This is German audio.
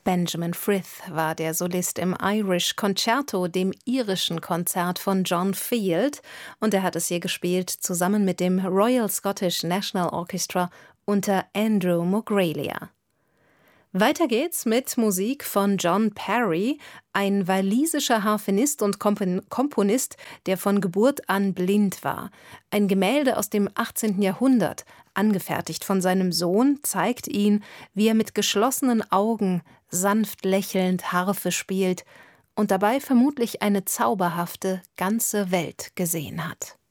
Benjamin Frith war der Solist im Irish Concerto, dem irischen Konzert von John Field, und er hat es hier gespielt, zusammen mit dem Royal Scottish National Orchestra unter Andrew Mogralia. Weiter geht's mit Musik von John Parry, ein walisischer Harfenist und Komponist, der von Geburt an blind war. Ein Gemälde aus dem 18. Jahrhundert, angefertigt von seinem Sohn, zeigt ihn, wie er mit geschlossenen Augen sanft lächelnd Harfe spielt und dabei vermutlich eine zauberhafte ganze Welt gesehen hat.